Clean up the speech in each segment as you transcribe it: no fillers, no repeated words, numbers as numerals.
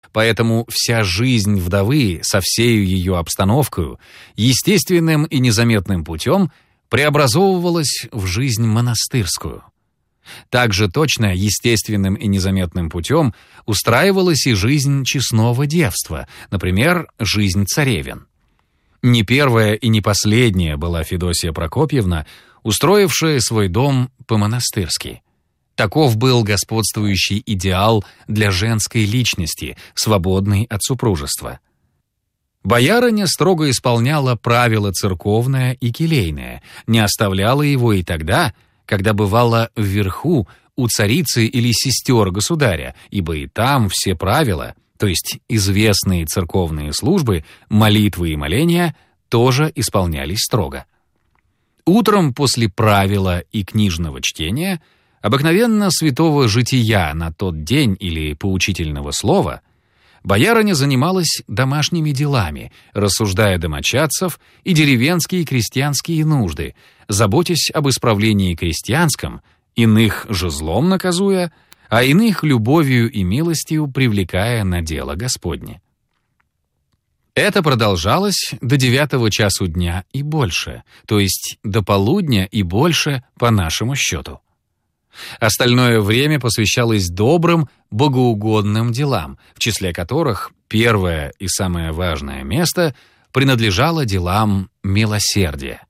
Поэтому вся жизнь вдовы со всею ее обстановкой естественным и незаметным путем преобразовывалась в жизнь монастырскую. Также точно естественным и незаметным путем устраивалась и жизнь честного девства, например, жизнь царевен. Не первая и не последняя была Федосия Прокопьевна, устроившая свой дом по-монастырски. Таков был господствующий идеал для женской личности, свободной от супружества. Боярыня строго исполняла правила церковное и келейное, не оставляла его и тогда, когда бывала вверху у царицы или сестер государя, ибо и там все правила, то есть известные церковные службы, молитвы и моления, тоже исполнялись строго. Утром после правила и книжного чтения, обыкновенно святого жития на тот день или поучительного слова, боярыня занималась домашними делами, рассуждая домочадцев и деревенские крестьянские нужды, заботясь об исправлении крестьянском, иных же злом наказуя, а иных любовью и милостью привлекая на дело Господне. Это продолжалось до 9 часу дня и больше, то есть до полудня и больше по нашему счету. Остальное время посвящалось добрым, богоугодным делам, в числе которых первое и самое важное место принадлежало делам милосердия.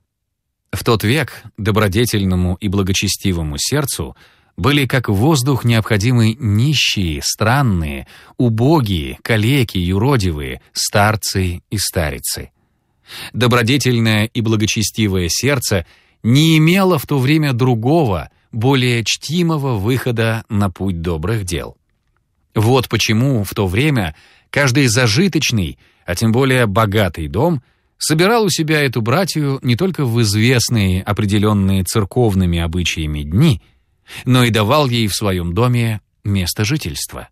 В тот век добродетельному и благочестивому сердцу были как воздух необходимы нищие, странные, убогие, калеки, юродивые, старцы и старицы. Добродетельное и благочестивое сердце не имело в то время другого, более чтимого выхода на путь добрых дел. Вот почему в то время каждый зажиточный, а тем более богатый дом собирал у себя эту братью не только в известные, определенные церковными обычаями дни, но и давал ей в своем доме место жительства.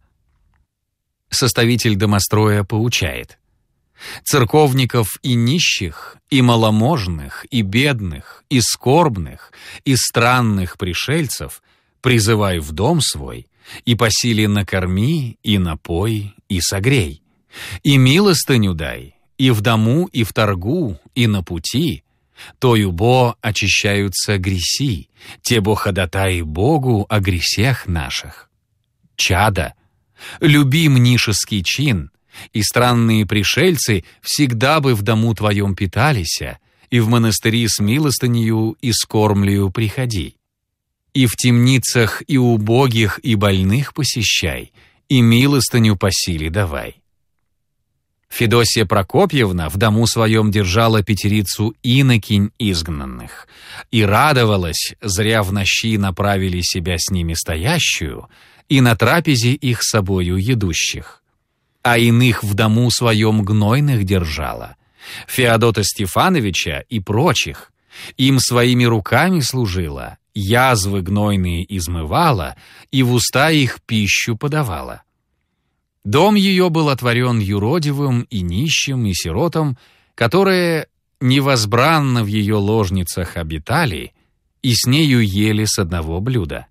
Составитель домостроя поучает: «Церковников и нищих, и маломожных, и бедных, и скорбных, и странных пришельцев призывай в дом свой, и по силе накорми, и напой, и согрей, и милостыню дай, и в дому, и в торгу, и на пути, тою бо очищаются греси, те бо ходатай Богу о гресех наших. Чада, люби мнишеский чин, и странные пришельцы всегда бы в дому твоем питалися, и в монастыри с милостынею и скормлею приходи. И в темницах и убогих, и больных посещай, и милостыню по силе давай». Федосия Прокопьевна в дому своем держала пятерицу инокинь изгнанных и радовалась, зря в нощи направили себя с ними стоящую, и на трапезе их собою едущих. А иных в дому своем гнойных держала, Феодота Стефановича и прочих, им своими руками служила, язвы гнойные измывала и в уста их пищу подавала. Дом ее был отворен юродивым и нищим и сиротам, которые невозбранно в ее ложницах обитали и с нею ели с одного блюда.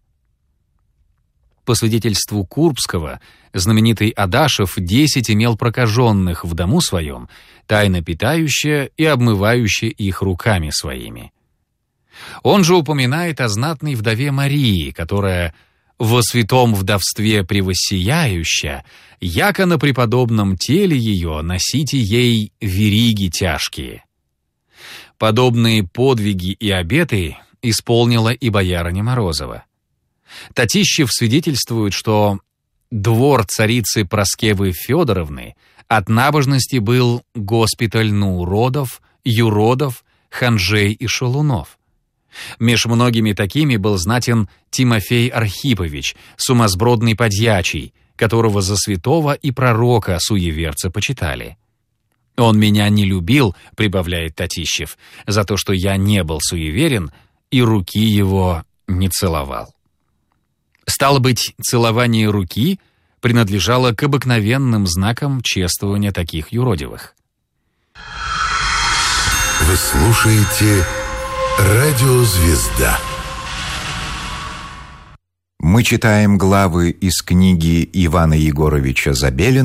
По свидетельству Курбского, знаменитый Адашев 10 имел прокаженных в дому своем, тайно питающие и обмывающие их руками своими. Он же упоминает о знатной вдове Марии, которая во святом вдовстве превоссияюща, яко на преподобном теле ее носите ей вериги тяжкие. Подобные подвиги и обеты исполнила и боярыня Морозова. Татищев свидетельствует, что двор царицы Проскевы Федоровны от набожности был госпиталь на уродов, юродов, ханжей и шалунов. Меж многими такими был знатен Тимофей Архипович, сумасбродный подьячий, которого за святого и пророка суеверца почитали. «Он меня не любил», — прибавляет Татищев, «за то, что я не был суеверен и руки его не целовал». Стало быть, целование руки принадлежало к обыкновенным знакам чествования таких юродивых. Вы слушаете «Радиозвезда». Мы читаем главы из книги Ивана Егоровича Забелина